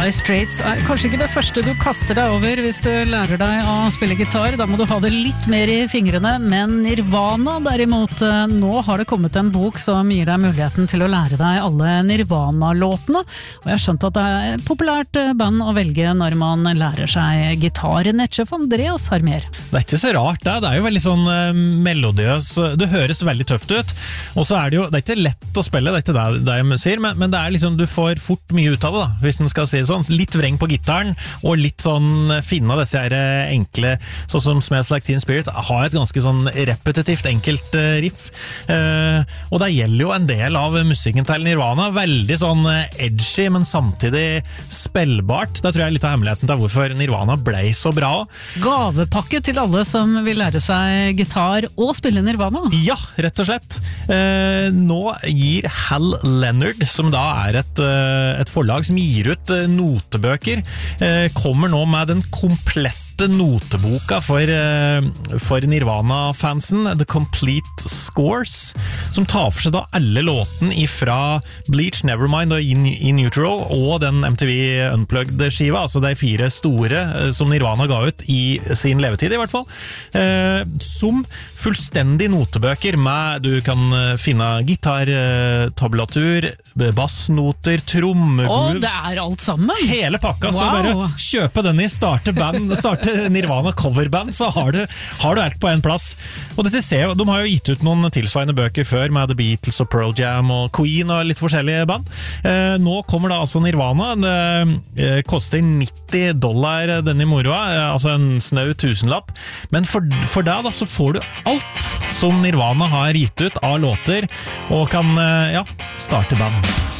Dire Straits er kanskje ikke det første du kaster deg over hvis du lærer deg å spille gitar. Da må du ha det litt mer i fingrene, men Nirvana derimot, nå har det kommet en bok som gir deg muligheten til å lære deg alle Nirvana-låtene. Og jeg har skjønt at det er et populært band å velge når man lærer seg gitar. Nettsjef Andreas har mer. Det er ikke så rart, det er jo veldig sånn melodiøs, det høres veldig tøft ut, og så er det jo, det er ikke lett å spille, det er ikke det jeg sier, men det er liksom, du får fort mye ut av det da, hvis man skal si det sånn, litt vreng på gitaren, og litt sånn finne disse her enkle, sånn som Smells Like Teen Spirit, har et ganske sånn repetitivt, enkelt riff, og det gjelder jo en del av musikken til Nirvana, veldig sånn edgy, men samtidig spillbart. Det tror jeg er litt av hemmeligheten til hvorfor Nirvana ble så bra. Gavepakke til alle som vil lære seg gitar og spille Nirvana. Ja, rett og slett. Nå gir Hal Leonard, som da er et forlag som gir ut notebøker, kommer nå med den komplette noteboka for Nirvana-fansen, The Complete Scores, som tar for seg da alle låten ifra Bleach, Nevermind og In Utero, og den MTV Unplugged-skiva, altså de 4 store som Nirvana ga ut i sin levetid i hvert fall, som fullstendig notebøker med, du kan finne gitar, tablatur, bassnoter, trommegrooves. Det er alt sammen? Hele pakka, så bare kjøpe den i starte Nirvana coverband, så har du alt på en plass. Og dette ser jo, de har jo gitt ut noen tilsvarende bøker før med The Beatles og Pearl Jam og Queen og litt forskjellige band. Nå kommer da altså Nirvana, det koster $90 denne moroa, altså en snau tusenlapp, men for deg da så får du alt som Nirvana har gitt ut av låter, og kan starte band.